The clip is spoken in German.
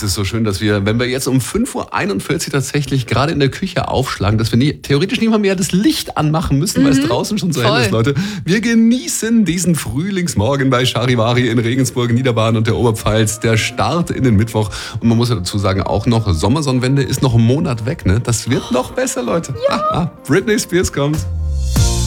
Es ist so schön, dass wir, wenn wir jetzt um 5:41 Uhr tatsächlich gerade in der Küche aufschlagen, dass wir theoretisch nicht mal mehr das Licht anmachen müssen, weil es draußen schon so hell ist, Leute. Wir genießen diesen Frühlingsmorgen bei Charivari in Regensburg, Niederbayern und der Oberpfalz. Der Start in den Mittwoch. Und man muss ja dazu sagen, auch noch Sommersonnenwende ist noch einen Monat weg. Ne? Das wird noch besser, Leute. Ja. Britney Spears kommt.